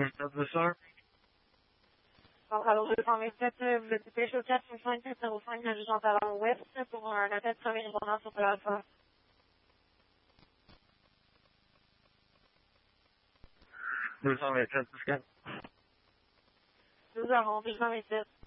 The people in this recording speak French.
227, Donc, alors, 227, vous êtes dépêché au 455-405 de Jean Talon Ouest pour un appel de première importance sur Alpha. 227, 12h11, 227.